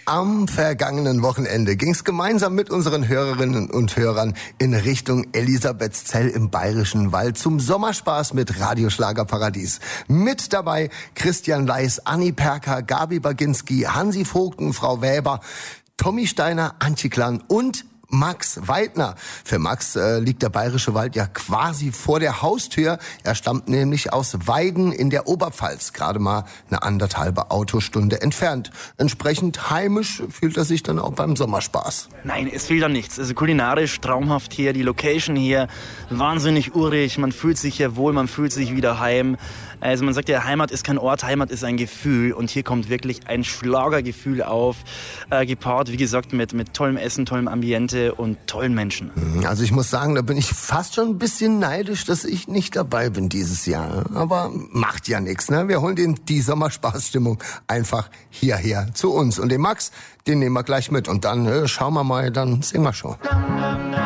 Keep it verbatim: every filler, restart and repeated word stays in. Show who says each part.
Speaker 1: Am vergangenen Wochenende ging es gemeinsam mit unseren Hörerinnen und Hörern in Richtung Elisabethzell im Bayerischen Wald zum Sommerspaß mit Radioschlagerparadies. Mit dabei Christian Leis, Anni Perker, Gabi Baginski, Hansi Vogten, Frau Weber, Tommy Steiner, Antje Klang und Max Weidner. Für Max äh, liegt der Bayerische Wald ja quasi vor der Haustür. Er stammt nämlich aus Weiden in der Oberpfalz, gerade mal eine anderthalbe Autostunde entfernt. Entsprechend heimisch fühlt er sich dann auch beim Sommerspaß.
Speaker 2: Nein, es fehlt an nichts. Also kulinarisch traumhaft hier, die Location hier, wahnsinnig urig, man fühlt sich hier wohl, man fühlt sich wieder heim. Also man sagt ja, Heimat ist kein Ort, Heimat ist ein Gefühl und hier kommt wirklich ein Schlagergefühl auf, äh, gepaart, wie gesagt, mit, mit tollem Essen, tollem Ambiente und tollen Menschen.
Speaker 1: Also ich muss sagen, da bin ich fast schon ein bisschen neidisch, dass ich nicht dabei bin dieses Jahr. Aber macht ja nichts, ne? Wir holen den, die Sommerspaßstimmung einfach hierher zu uns. Und den Max, den nehmen wir gleich mit und dann äh, schauen wir mal, dann singen wir schon.